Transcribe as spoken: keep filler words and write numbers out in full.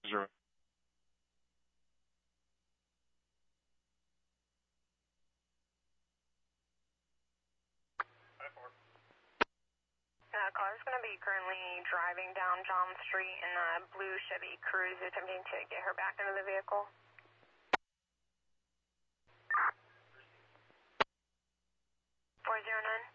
Zero. Uh, car is going to be currently driving down John Street in a blue Chevy Cruze, attempting to get her back into the vehicle. four zero nine.